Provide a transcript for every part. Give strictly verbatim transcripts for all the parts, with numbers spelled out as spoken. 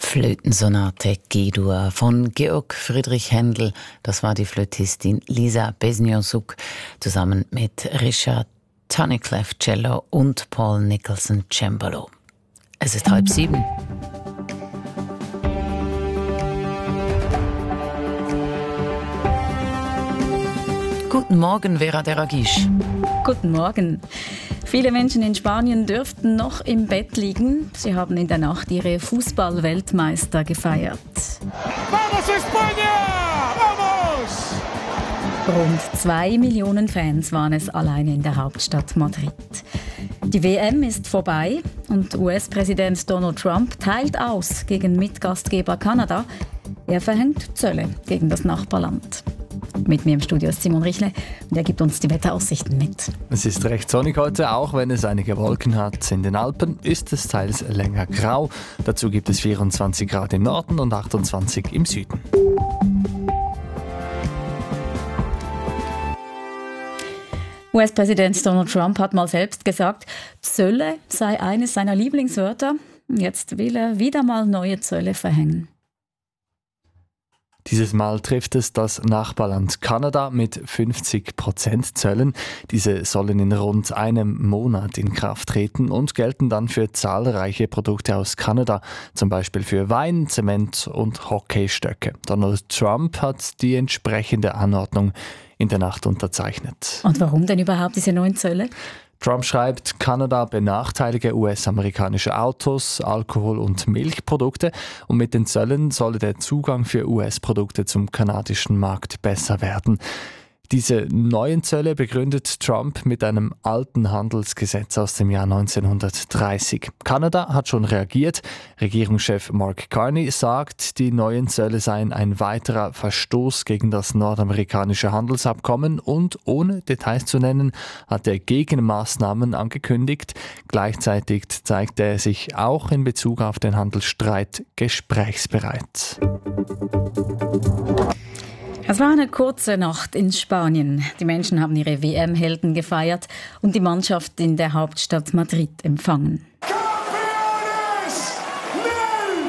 Flötensonate G-Dur von Georg Friedrich Händel. Das war die Flötistin Lisa Besniosuk zusammen mit Richard Tunnicliffe Cello und Paul Nicholson Cembalo. Es ist halb sieben. Guten Morgen, Vera Deragisch. Guten Morgen. Viele Menschen in Spanien dürften noch im Bett liegen. Sie haben in der Nacht ihre Fußball-Weltmeister gefeiert. Vamos España! Vamos! Rund zwei Millionen Fans waren es alleine in der Hauptstadt Madrid. Die W M ist vorbei und U S-Präsident Donald Trump teilt aus gegen Mitgastgeber Kanada. Er verhängt Zölle gegen das Nachbarland. Mit mir im Studio ist Simon Richle und er gibt uns die Wetteraussichten mit. Es ist recht sonnig heute, auch wenn es einige Wolken hat. In den Alpen ist es teils länger grau. Dazu gibt es vierundzwanzig Grad im Norden und achtundzwanzig im Süden. U S-Präsident Donald Trump hat mal selbst gesagt, Zölle sei eines seiner Lieblingswörter. Jetzt will er wieder mal neue Zölle verhängen. Dieses Mal trifft es das Nachbarland Kanada mit fünfzig Prozent Zöllen. Diese sollen in rund einem Monat in Kraft treten und gelten dann für zahlreiche Produkte aus Kanada, zum Beispiel für Wein, Zement und Hockeystöcke. Donald Trump hat die entsprechende Anordnung in der Nacht unterzeichnet. Und warum denn überhaupt diese neuen Zölle? Trump schreibt, Kanada benachteilige U S-amerikanische Autos, Alkohol- und Milchprodukte und mit den Zöllen solle der Zugang für U S-Produkte zum kanadischen Markt besser werden. Diese neuen Zölle begründet Trump mit einem alten Handelsgesetz aus dem Jahr neunzehnhundertdreißig. Kanada hat schon reagiert. Regierungschef Mark Carney sagt, die neuen Zölle seien ein weiterer Verstoß gegen das nordamerikanische Handelsabkommen und ohne Details zu nennen, hat er Gegenmaßnahmen angekündigt. Gleichzeitig zeigt er sich auch in Bezug auf den Handelsstreit gesprächsbereit. Es war eine kurze Nacht in Spanien. Die Menschen haben ihre W M-Helden gefeiert und die Mannschaft in der Hauptstadt Madrid empfangen. Campeones del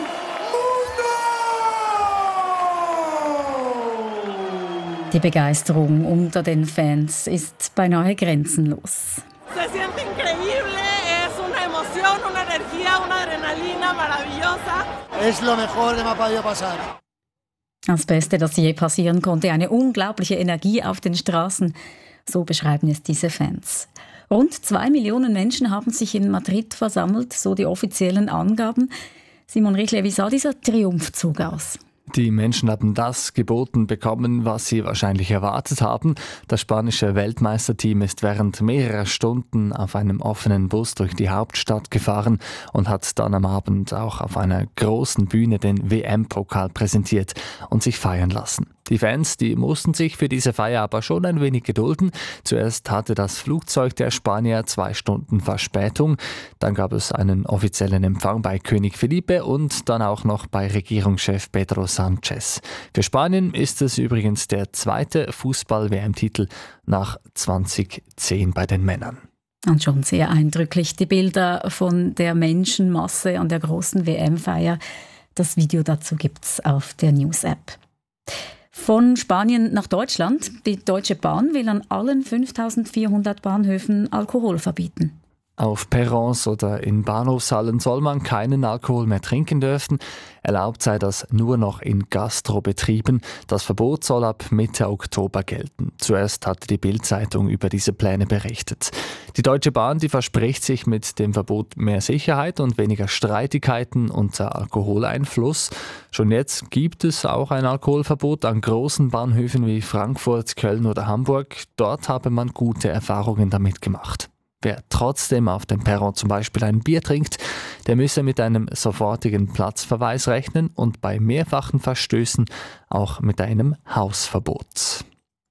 Mundo! Die Begeisterung unter den Fans ist beinahe grenzenlos. Se siente increíble, es una emoción, una energía, una adrenalina maravillosa. Es lo mejor que me ha podido pasar. Das Beste, das je passieren konnte, eine unglaubliche Energie auf den Straßen. So beschreiben es diese Fans. Rund zwei Millionen Menschen haben sich in Madrid versammelt, so die offiziellen Angaben. Simon Richle, wie sah dieser Triumphzug aus? Die Menschen haben das geboten bekommen, was sie wahrscheinlich erwartet haben. Das spanische Weltmeisterteam ist während mehrerer Stunden auf einem offenen Bus durch die Hauptstadt gefahren und hat dann am Abend auch auf einer großen Bühne den W M-Pokal präsentiert und sich feiern lassen. Die Fans, die mussten sich für diese Feier aber schon ein wenig gedulden. Zuerst hatte das Flugzeug der Spanier zwei Stunden Verspätung. Dann gab es einen offiziellen Empfang bei König Felipe und dann auch noch bei Regierungschef Pedro Sánchez. Für Spanien ist es übrigens der zweite Fußball-W M-Titel nach zweitausendzehn bei den Männern. Und schon sehr eindrücklich die Bilder von der Menschenmasse an der großen W M-Feier. Das Video dazu gibt's auf der News-App. Von Spanien nach Deutschland. Die Deutsche Bahn will an allen fünftausendvierhundert Bahnhöfen Alkohol verbieten. Auf Perrons oder in Bahnhofshallen soll man keinen Alkohol mehr trinken dürfen. Erlaubt sei das nur noch in Gastrobetrieben. Das Verbot soll ab Mitte Oktober gelten. Zuerst hatte die Bild-Zeitung über diese Pläne berichtet. Die Deutsche Bahn, die verspricht sich mit dem Verbot mehr Sicherheit und weniger Streitigkeiten unter Alkoholeinfluss. Schon jetzt gibt es auch ein Alkoholverbot an großen Bahnhöfen wie Frankfurt, Köln oder Hamburg. Dort habe man gute Erfahrungen damit gemacht. Wer trotzdem auf dem Perron zum Beispiel ein Bier trinkt, der müsse mit einem sofortigen Platzverweis rechnen und bei mehrfachen Verstößen auch mit einem Hausverbot.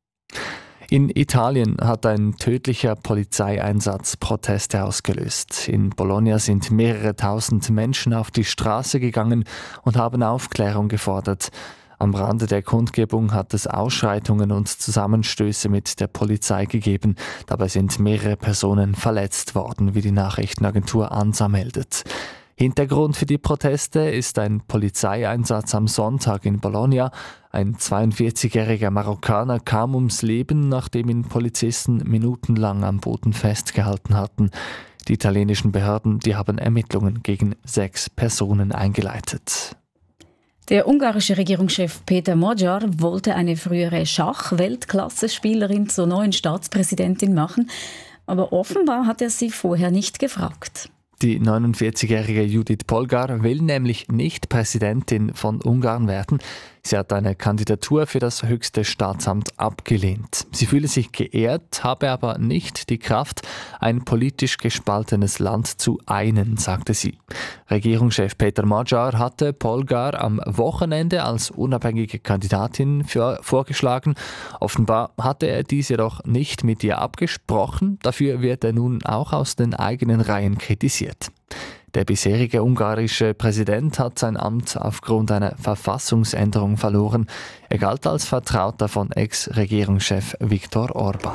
In Italien hat ein tödlicher Polizeieinsatz Proteste ausgelöst. In Bologna sind mehrere tausend Menschen auf die Straße gegangen und haben Aufklärung gefordert. Am Rande der Kundgebung hat es Ausschreitungen und Zusammenstöße mit der Polizei gegeben. Dabei sind mehrere Personen verletzt worden, wie die Nachrichtenagentur ANSA meldet. Hintergrund für die Proteste ist ein Polizeieinsatz am Sonntag in Bologna. Ein zweiundvierzigjähriger Marokkaner kam ums Leben, nachdem ihn Polizisten minutenlang am Boden festgehalten hatten. Die italienischen Behörden, die haben Ermittlungen gegen sechs Personen eingeleitet. Der ungarische Regierungschef Peter Magyar wollte eine frühere Schach-Weltklasse-Spielerin zur neuen Staatspräsidentin machen, aber offenbar hat er sie vorher nicht gefragt. Die neunundvierzigjährige Judith Polgar will nämlich nicht Präsidentin von Ungarn werden. Sie hat eine Kandidatur für das höchste Staatsamt abgelehnt. Sie fühle sich geehrt, habe aber nicht die Kraft, ein politisch gespaltenes Land zu einen, sagte sie. Regierungschef Peter Magyar hatte Polgar am Wochenende als unabhängige Kandidatin für, vorgeschlagen. Offenbar hatte er dies jedoch nicht mit ihr abgesprochen. Dafür wird er nun auch aus den eigenen Reihen kritisiert. Der bisherige ungarische Präsident hat sein Amt aufgrund einer Verfassungsänderung verloren. Er galt als Vertrauter von Ex-Regierungschef Viktor Orbán.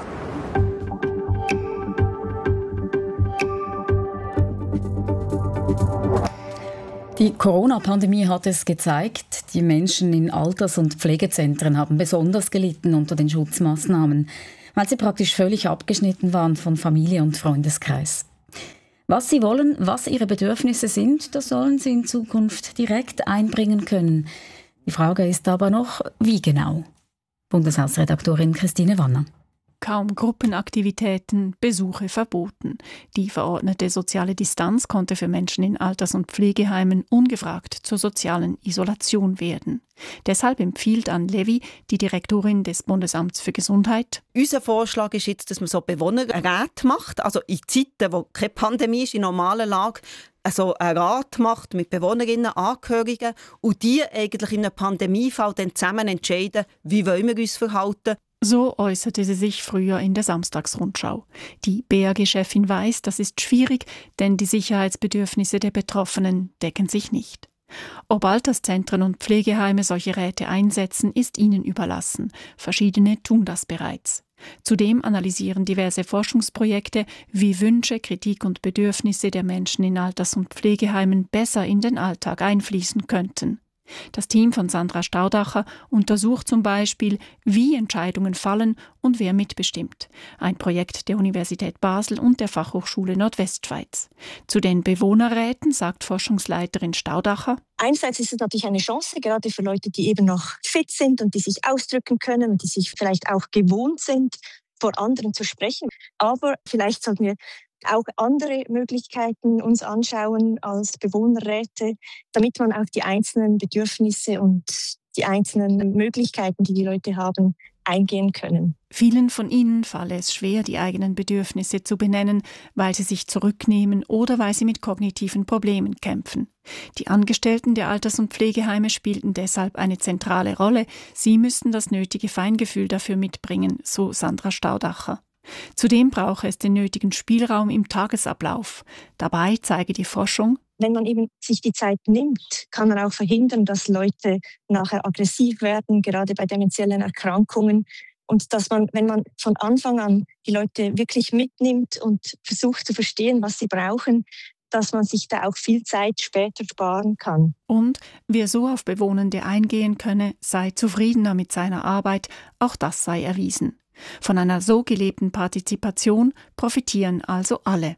Die Corona-Pandemie hat es gezeigt. Die Menschen in Alters- und Pflegezentren haben besonders gelitten unter den Schutzmaßnahmen, weil sie praktisch völlig abgeschnitten waren von Familie und Freundeskreis. Was sie wollen, was ihre Bedürfnisse sind, das sollen sie in Zukunft direkt einbringen können. Die Frage ist aber noch, wie genau? Bundeshausredaktorin Christine Wanner. Kaum Gruppenaktivitäten, Besuche verboten. Die verordnete soziale Distanz konnte für Menschen in Alters- und Pflegeheimen ungefragt zur sozialen Isolation werden. Deshalb empfiehlt Anne Levy, die Direktorin des Bundesamts für Gesundheit: Unser Vorschlag ist jetzt, dass man so Bewohnerräte macht, also in Zeiten, wo keine Pandemie ist, in normaler Lage, also einen Rat macht mit Bewohnerinnen, Angehörigen und die eigentlich in einem Pandemiefall dann zusammen entscheiden, wie wollen wir uns verhalten. So äußerte sie sich früher in der Samstagsrundschau. Die B A G-Chefin weiss, das ist schwierig, denn die Sicherheitsbedürfnisse der Betroffenen decken sich nicht. Ob Alterszentren und Pflegeheime solche Räte einsetzen, ist ihnen überlassen. Verschiedene tun das bereits. Zudem analysieren diverse Forschungsprojekte, wie Wünsche, Kritik und Bedürfnisse der Menschen in Alters- und Pflegeheimen besser in den Alltag einfließen könnten. Das Team von Sandra Staudacher untersucht zum Beispiel, wie Entscheidungen fallen und wer mitbestimmt. Ein Projekt der Universität Basel und der Fachhochschule Nordwestschweiz. Zu den Bewohnerräten sagt Forschungsleiterin Staudacher: Einerseits ist es natürlich eine Chance, gerade für Leute, die eben noch fit sind und die sich ausdrücken können und die sich vielleicht auch gewohnt sind, vor anderen zu sprechen. Aber vielleicht sollten wir auch andere Möglichkeiten uns anschauen als Bewohnerräte, damit man auf die einzelnen Bedürfnisse und die einzelnen Möglichkeiten, die die Leute haben, eingehen können. Vielen von ihnen falle es schwer, die eigenen Bedürfnisse zu benennen, weil sie sich zurücknehmen oder weil sie mit kognitiven Problemen kämpfen. Die Angestellten der Alters- und Pflegeheime spielten deshalb eine zentrale Rolle. Sie müssten das nötige Feingefühl dafür mitbringen, so Sandra Staudacher. Zudem brauche es den nötigen Spielraum im Tagesablauf. Dabei zeige die Forschung: Wenn man eben sich die Zeit nimmt, kann man auch verhindern, dass Leute nachher aggressiv werden, gerade bei dementiellen Erkrankungen. Und dass man, wenn man von Anfang an die Leute wirklich mitnimmt und versucht zu verstehen, was sie brauchen, dass man sich da auch viel Zeit später sparen kann. Und wer so auf Bewohnende eingehen könne, sei zufriedener mit seiner Arbeit. Auch das sei erwiesen. Von einer so gelebten Partizipation profitieren also alle.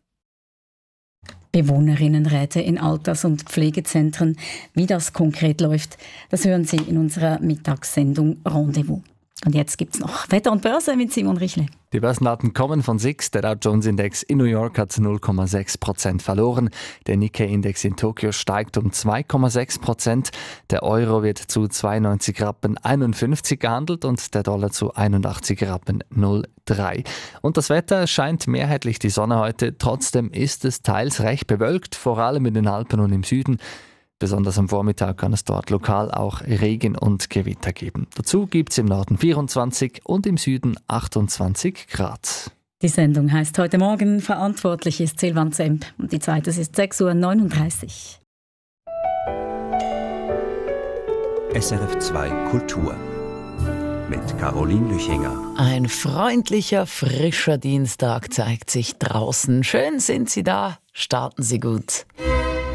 Bewohnerinnenräte in Alters- und Pflegezentren. Wie das konkret läuft, das hören Sie in unserer Mittagssendung Rendezvous. Und jetzt gibt es noch Wetter und Börse mit Simon Richle. Die Börsendaten kommen von S I X. Der Dow Jones Index in New York hat null Komma sechs Prozent verloren. Der Nikkei-Index in Tokio steigt um zwei Komma sechs Prozent. Der Euro wird zu zweiundneunzig Rappen einundfünfzig gehandelt und der Dollar zu einundachtzig Rappen null Komma drei. Und das Wetter scheint mehrheitlich die Sonne heute. Trotzdem ist es teils recht bewölkt, vor allem in den Alpen und im Süden. Besonders am Vormittag kann es dort lokal auch Regen und Gewitter geben. Dazu gibt es im Norden vierundzwanzig und im Süden achtundzwanzig Grad. Die Sendung heißt heute Morgen. Verantwortlich ist Silvan Zemp. Und die Zeit, es ist sechs Uhr neununddreißig. S R F zwei Kultur mit Caroline Lüchinger. Ein freundlicher, frischer Dienstag zeigt sich draußen. Schön sind Sie da. Starten Sie gut.